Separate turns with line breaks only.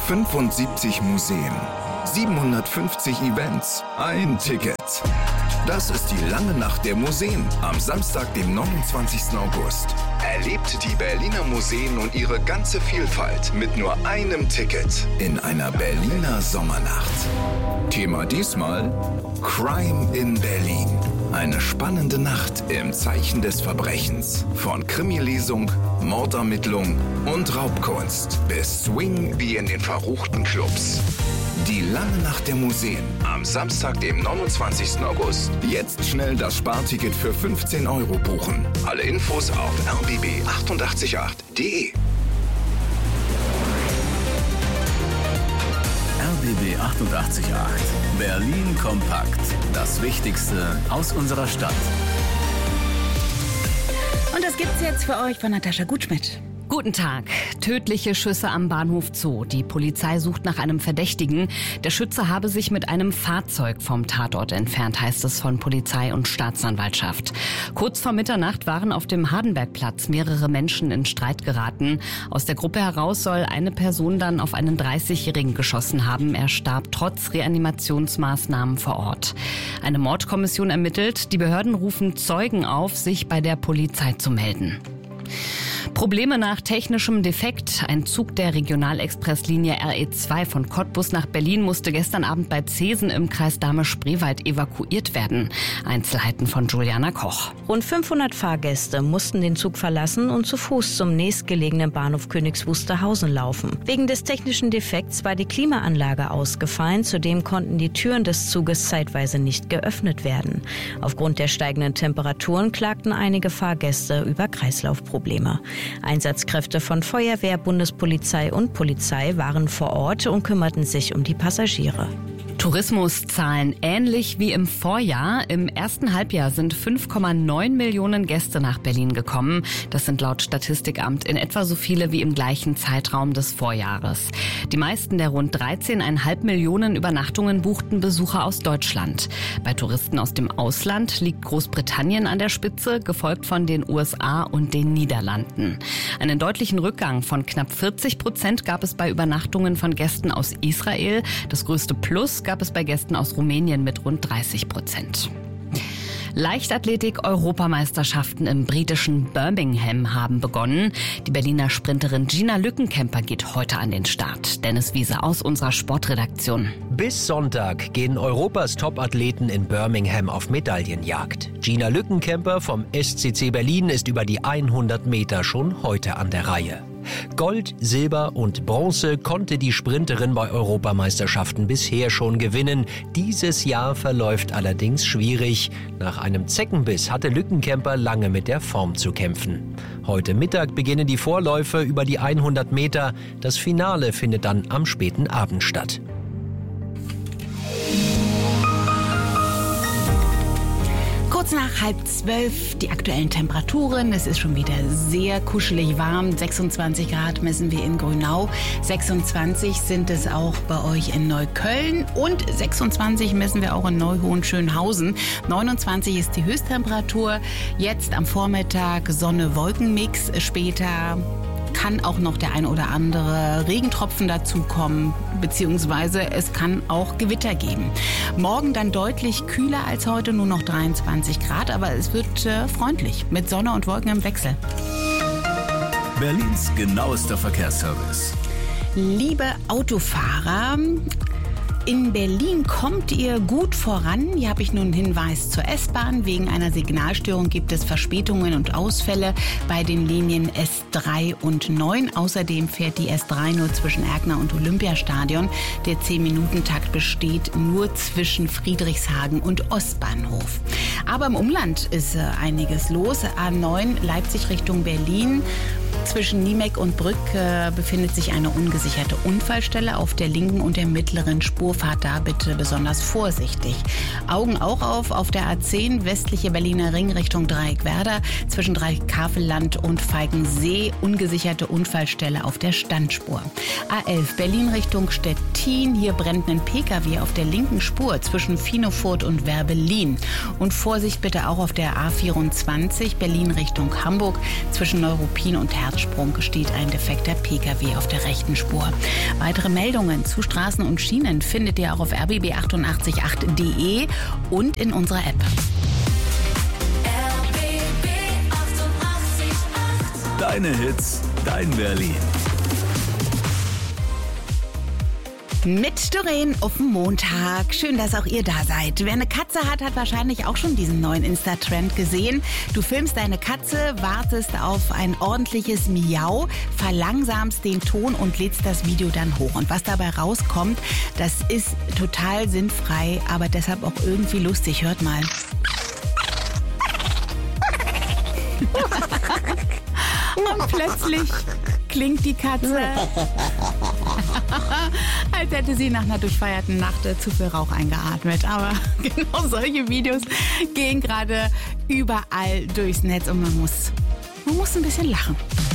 75 Museen, 750 Events, ein Ticket. Das ist die lange Nacht der Museen am Samstag, dem 29. August. Erlebt die Berliner Museen und ihre ganze Vielfalt mit nur einem Ticket in einer Berliner Sommernacht. Thema diesmal Crime in Berlin. Eine spannende Nacht im Zeichen des Verbrechens. Von Krimi-Lesung, Mordermittlung und Raubkunst bis Swing wie in den verruchten Clubs. Die lange Nacht der Museen am Samstag, dem 29. August. Jetzt schnell das Sparticket für 15 € buchen. Alle Infos auf rbb888.de.
RBB 888. Berlin kompakt. Das Wichtigste aus unserer Stadt.
Und das gibt's jetzt für euch von Natascha Gutschmidt.
Guten Tag. Tödliche Schüsse am Bahnhof Zoo. Die Polizei sucht nach einem Verdächtigen. Der Schütze habe sich mit einem Fahrzeug vom Tatort entfernt, heißt es von Polizei und Staatsanwaltschaft. Kurz vor Mitternacht waren auf dem Hardenbergplatz mehrere Menschen in Streit geraten. Aus der Gruppe heraus soll eine Person dann auf einen 30-Jährigen geschossen haben. Er starb trotz Reanimationsmaßnahmen vor Ort. Eine Mordkommission ermittelt. Die Behörden rufen Zeugen auf, sich bei der Polizei zu melden. Probleme nach technischem Defekt. Ein Zug der Regionalexpresslinie RE2 von Cottbus nach Berlin musste gestern Abend bei Zeesen im Kreis Dahme-Spreewald evakuiert werden. Einzelheiten von Juliana Koch.
Rund 500 Fahrgäste mussten den Zug verlassen und zu Fuß zum nächstgelegenen Bahnhof Königs Wusterhausen laufen. Wegen des technischen Defekts war die Klimaanlage ausgefallen. Zudem konnten die Türen des Zuges zeitweise nicht geöffnet werden. Aufgrund der steigenden Temperaturen klagten einige Fahrgäste über Kreislaufprobleme. Einsatzkräfte von Feuerwehr, Bundespolizei und Polizei waren vor Ort und kümmerten sich um die Passagiere.
Tourismuszahlen ähnlich wie im Vorjahr. Im ersten Halbjahr sind 5,9 Millionen Gäste nach Berlin gekommen. Das sind laut Statistikamt in etwa so viele wie im gleichen Zeitraum des Vorjahres. Die meisten der rund 13,5 Millionen Übernachtungen buchten Besucher aus Deutschland. Bei Touristen aus dem Ausland liegt Großbritannien an der Spitze, gefolgt von den USA und den Niederlanden. Einen deutlichen Rückgang von knapp 40% gab es bei Übernachtungen von Gästen aus Israel. Das größte Plus gab es bei Gästen aus Rumänien mit rund 30%. Leichtathletik-Europameisterschaften im britischen Birmingham haben begonnen. Die Berliner Sprinterin Gina Lückenkämper geht heute an den Start. Dennis Wiese aus unserer Sportredaktion.
Bis Sonntag gehen Europas Top-Athleten in Birmingham auf Medaillenjagd. Gina Lückenkämper vom SCC Berlin ist über die 100 Meter schon heute an der Reihe. Gold, Silber und Bronze konnte die Sprinterin bei Europameisterschaften bisher schon gewinnen. Dieses Jahr verläuft allerdings schwierig. Nach einem Zeckenbiss hatte Lückenkämper lange mit der Form zu kämpfen. Heute Mittag beginnen die Vorläufe über die 100 Meter. Das Finale findet dann am späten Abend statt.
Kurz nach 11:30 die aktuellen Temperaturen. Es ist schon wieder sehr kuschelig warm. 26 Grad messen wir in Grünau. 26 sind es auch bei euch in Neukölln. Und 26 messen wir auch in Neuhohenschönhausen. 29 ist die Höchsttemperatur. Jetzt am Vormittag Sonne-Wolken-Mix. Später kann auch noch der ein oder andere Regentropfen dazukommen, beziehungsweise es kann auch Gewitter geben. Morgen dann deutlich kühler als heute, nur noch 23 Grad, aber es wird freundlich mit Sonne und Wolken im Wechsel.
Berlins genauester Verkehrsservice.
Liebe Autofahrer, in Berlin kommt ihr gut voran. Hier habe ich nun einen Hinweis zur S-Bahn. Wegen einer Signalstörung gibt es Verspätungen und Ausfälle bei den Linien S3 und 9. Außerdem fährt die S3 nur zwischen Erkner und Olympiastadion. Der 10-Minuten-Takt besteht nur zwischen Friedrichshagen und Ostbahnhof. Aber im Umland ist einiges los. A9 Leipzig Richtung Berlin. Zwischen Niemek und Brück befindet sich eine ungesicherte Unfallstelle auf der linken und der mittleren Spur. Fahrt da bitte besonders vorsichtig. Augen auch auf der A10 westliche Berliner Ring Richtung Dreieckwerder. Zwischen Dreieckhavelland und Falkensee ungesicherte Unfallstelle auf der Standspur. A11 Berlin Richtung Stettin. Hier brennt ein PKW auf der linken Spur zwischen Finofurt und Werbelin. Und Vorsicht bitte auch auf der A24 Berlin Richtung Hamburg zwischen Neuruppin und Hersfeld Herzsprung steht ein defekter Pkw auf der rechten Spur. Weitere Meldungen zu Straßen und Schienen findet ihr auch auf rbb888.de und in unserer App.
Deine Hits, dein Berlin.
Mit Doreen auf dem Montag. Schön, dass auch ihr da seid. Wer eine Katze hat, hat wahrscheinlich auch schon diesen neuen Insta-Trend gesehen. Du filmst deine Katze, wartest auf ein ordentliches Miau, verlangsamst den Ton und lädst das Video dann hoch. Und was dabei rauskommt, das ist total sinnfrei, aber deshalb auch irgendwie lustig. Hört mal. Und plötzlich klingt die Katze, als hätte sie nach einer durchfeierten Nacht zu viel Rauch eingeatmet. Aber genau solche Videos gehen gerade überall durchs Netz und man muss ein bisschen lachen.